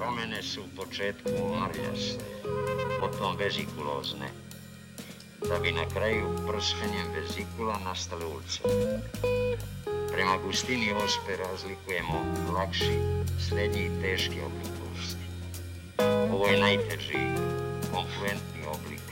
Promene su u početku marljaste, potom vezikulozne, da bi na kraju prskanjem vezikula nastale ulcere. Prema gustini ospe razlikujemo lakši, srednji i teški oblik bolesti. Ovo je najteži, konfluentni oblik